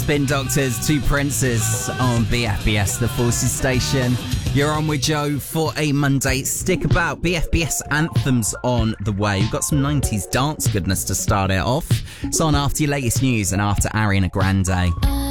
Spin Doctors, Two Princes on BFBS, the Forces Station. You're on with Joe for a Monday. Stick about. BFBS anthems on the way. We've got some 90s dance goodness to start it off. It's on after your latest news and after Ariana Grande.